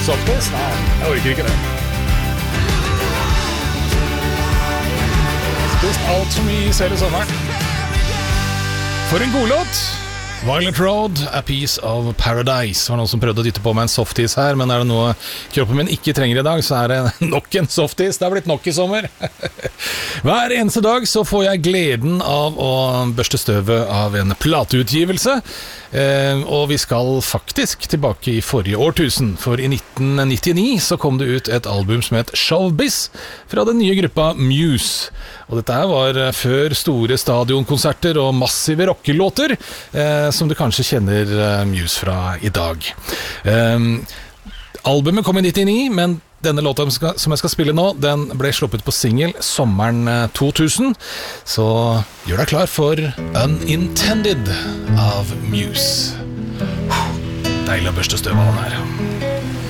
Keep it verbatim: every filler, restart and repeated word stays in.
Softis? Nei, jeg orker ikke det. Spist alt for mye selv i sommeren. For en god låt. Violet Road, A Piece of Paradise. Det var noen som prøvde å dytte på meg en softis her, men er det noe kroppen min ikke trenger i dag, så er det nok en softis. Det har blitt nok i sommer. Hver eneste dag så får jeg gleden av å børste støvet av en plateutgivelse. Eh, og vi skal faktisk tilbake i forrige årtusen, for i nitten nittini så kom det ut et album som het Showbiz fra den nye gruppa Muse. Og dette her var før store stadionkonserter og massive rockelåter, eh, som du kanskje kjenner eh, Muse fra i dag. Eh, albumet kom i nittini, men denne låta som jeg skal spille nå, den ble sluppet på single sommeren to tusen. Så gjør deg klar for Unintended av Muse. Deilig å børste støv av den her.